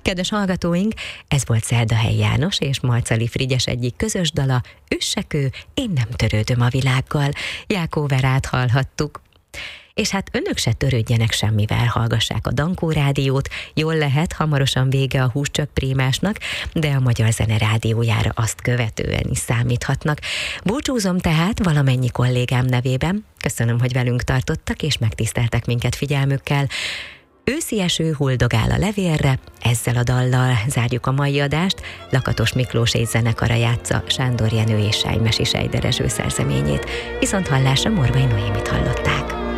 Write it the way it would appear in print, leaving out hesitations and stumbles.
Kedves hallgatóink, ez volt Szerdahelyi János és Marcali Frigyes egyik közös dala, Üssekő, én nem törődöm a világgal. Jákó Verát hallhattuk. És hát önök se törődjenek semmivel, hallgassák a Dankó rádiót, jól lehet, hamarosan vége a Húscsök Prémásnak, de a Magyar Zene rádiójára azt követően is számíthatnak. Búcsúzom tehát valamennyi kollégám nevében, köszönöm, hogy velünk tartottak és megtiszteltek minket figyelmükkel. Őszi eső huldogál a levélre, ezzel a dallal zárjuk a mai adást. Lakatos Miklós és zenekara játsza Sándor Jenő és Sájmesi Sejder Ezső szerzeményét. Viszont hallásra Morvai Noémit hallották.